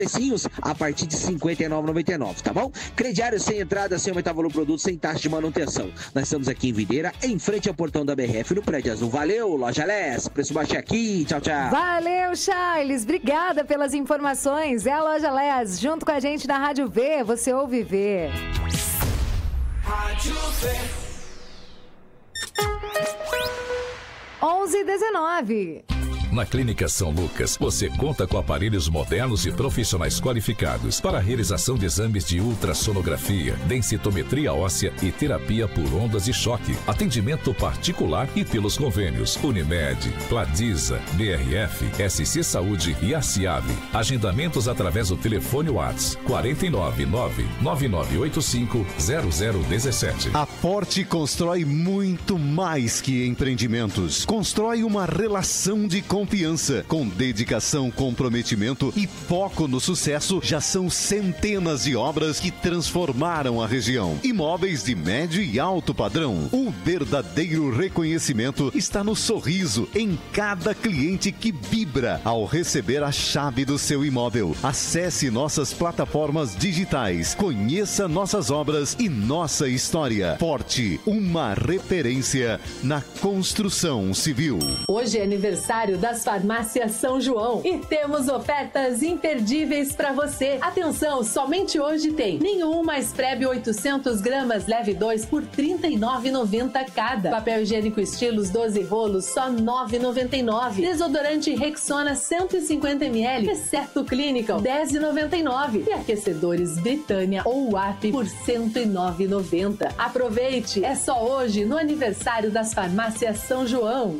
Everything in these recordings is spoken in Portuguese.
precinhos a partir de R$ 59,99, tá bom? Crediário sem entrada, sem aumentar o valor do produto, sem taxa de manutenção. Nós estamos aqui em Videira, em frente ao portão da BRF, no Prédio Azul. Valeu, Loja Les. Preço baixo aqui. Tchau, tchau. Valeu, Charles. Obrigada pelas informações. É a Loja Les, junto com a gente na Rádio V. Você ouve ver. Rádio V. 11h19. Na Clínica São Lucas, você conta com aparelhos modernos e profissionais qualificados para a realização de exames de ultrassonografia, densitometria óssea e terapia por ondas de choque. Atendimento particular e pelos convênios Unimed, Pladiza, BRF, SC Saúde e Aciave. Agendamentos através do telefone WhatsApp 499-9985-0017. A Porte constrói muito mais que empreendimentos. Constrói uma relação de confiança. Com dedicação, comprometimento e foco no sucesso, já são centenas de obras que transformaram a região. Imóveis de médio e alto padrão. O verdadeiro reconhecimento está no sorriso em cada cliente que vibra ao receber a chave do seu imóvel. Acesse nossas plataformas digitais, conheça nossas obras e nossa história. Porte, uma referência na construção civil. Hoje é aniversário das Farmácias São João e temos ofertas imperdíveis para você. Atenção, somente hoje tem nenhum mais Prebe 800 gramas leve 2 por R$ 39,90 cada. Papel higiênico Estilos 12 rolos só R$ 9,99. Desodorante Rexona 150 ml, exceto Clinical, R$ 10,99. E aquecedores Britânia ou WAP por R$ 109,90. Aproveite, é só hoje no aniversário das Farmácias São João.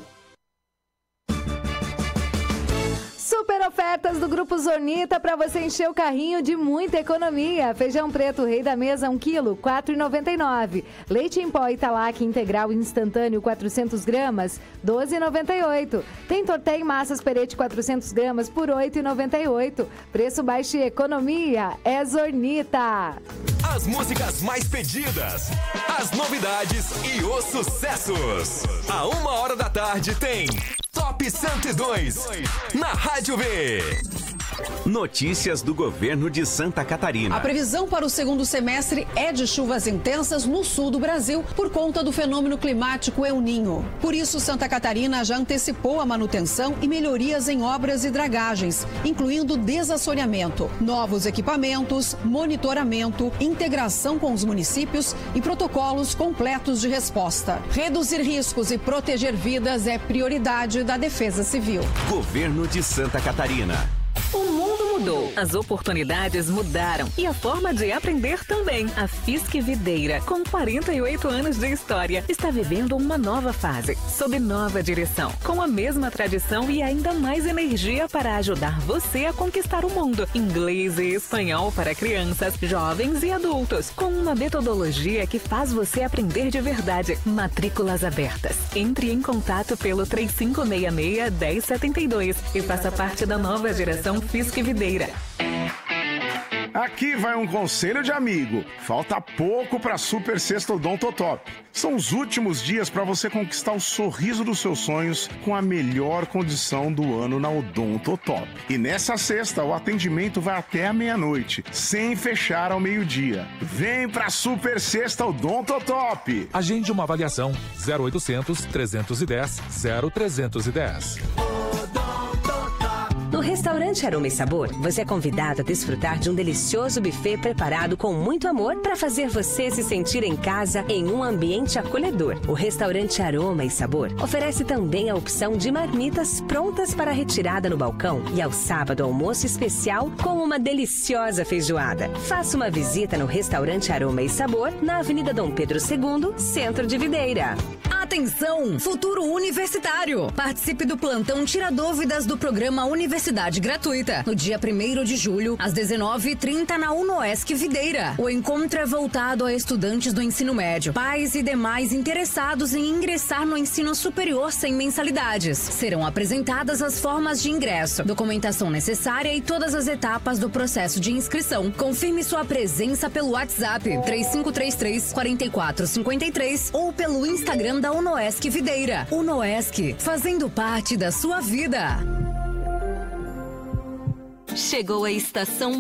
Super ofertas do Grupo Zornita para você encher o carrinho de muita economia. Feijão preto Rei da Mesa 1 kg, R$ 4,99. Leite em pó Italac integral instantâneo 400 gramas, R$ 12,98. Tem torté e massas Perete 400 gramas por R$ 8,98. Preço baixo e economia é Zornita. As músicas mais pedidas, as novidades e os sucessos. A 1h tem Top 102 na Rádio V. Notícias do governo de Santa Catarina. A previsão para o segundo semestre é de chuvas intensas no sul do Brasil por conta do fenômeno climático El Niño. Por isso, Santa Catarina já antecipou a manutenção e melhorias em obras e dragagens, incluindo desassoreamento, novos equipamentos, monitoramento, integração com os municípios e protocolos completos de resposta. Reduzir riscos e proteger vidas é prioridade da Defesa Civil. Governo de Santa Catarina. O mundo mudou, as oportunidades mudaram e a forma de aprender também. A Fiesc Videira, com 48 anos de história, está vivendo uma nova fase, sob nova direção, com a mesma tradição e ainda mais energia para ajudar você a conquistar o mundo. Inglês e espanhol para crianças, jovens e adultos, com uma metodologia que faz você aprender de verdade. Matrículas abertas. Entre em contato pelo 3566-1072 e faça parte da nova geração Fiesc Videira. Aqui vai um conselho de amigo. Falta pouco para Super Sexta Odontotop. São os últimos dias para você conquistar o sorriso dos seus sonhos com a melhor condição do ano na Odontotop. E nessa sexta o atendimento vai até a meia-noite, sem fechar ao meio-dia. Vem pra Super Sexta Odontotop. Agende uma avaliação 0800 310 0310. No restaurante Aroma e Sabor, você é convidado a desfrutar de um delicioso buffet preparado com muito amor para fazer você se sentir em casa em um ambiente acolhedor. O restaurante Aroma e Sabor oferece também a opção de marmitas prontas para retirada no balcão e ao sábado almoço especial com uma deliciosa feijoada. Faça uma visita no restaurante Aroma e Sabor na Avenida Dom Pedro II, Centro de Videira. Atenção, futuro universitário! Participe do plantão Tira Dúvidas do programa Universidade Gratuita. No dia 1º de julho, às 19h30 na UNOESC Videira. O encontro é voltado a estudantes do ensino médio, pais e demais interessados em ingressar no ensino superior sem mensalidades. Serão apresentadas as formas de ingresso, documentação necessária e todas as etapas do processo de inscrição. Confirme sua presença pelo WhatsApp 3533-4453 ou pelo Instagram da UNOESC Videira. UNOESC, fazendo parte da sua vida. Chegou a estação